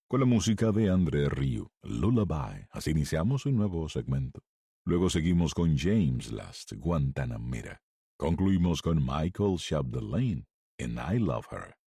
con la música de André Rieu, Lullaby. Así iniciamos un nuevo segmento. Luego seguimos con James Last, Guantanamera. Concluimos con Michael Chapdelaine en I Love Her.